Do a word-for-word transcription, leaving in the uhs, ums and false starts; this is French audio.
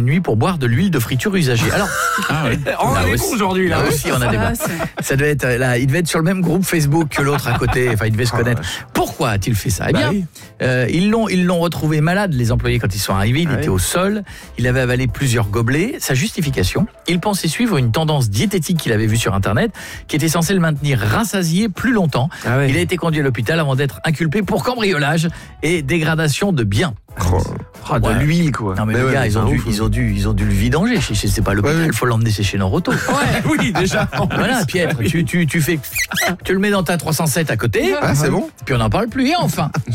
nuit pour boire de l'huile de friture usagée. Alors, ah ouais. on a des aujourd'hui là. Là aussi, on a débat. Ça devait être là, il devait être sur le même groupe Facebook que l'autre à côté. Enfin, il devait se connaître. Pourquoi a-t-il fait ça ? Eh bien, bah oui. euh, ils l'ont, ils l'ont retrouvé malade, les employés, quand ils sont arrivés. Il ah était oui. au sol. Il avait avalé plusieurs gobelets. Sa justification, il pensait suivre une tendance diététique qu'il avait vue sur Internet, qui était censée le maintenir rassasié plus longtemps. Ah oui. Il a été conduit à l'hôpital avant d'être inculpé pour cambriolage et dégradation de biens. Oh. Ah, de ouais. l'huile quoi. Non mais, mais les ouais, gars, ils ont, dû, ils ont dû, ils ont dû le vidanger. C'est pas l'hôpital, il ouais. faut l'emmener sécher Noroto. Ouais, oui, déjà. Voilà, Pietre, tu, tu, tu fais, tu le mets dans ta trois cent sept à côté. Ah, c'est bon. Puis on n'en parle plus. Et enfin,